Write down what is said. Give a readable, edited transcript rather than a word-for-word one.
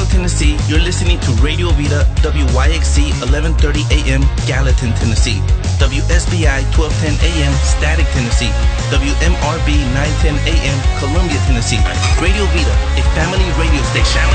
Tennessee, you're listening to Radio Vida, WYXC 1130 AM, Gallatin, Tennessee. WSBI 1210 AM, Static, Tennessee. WMRB 910 AM, Columbia, Tennessee. Radio Vida, a family radio station.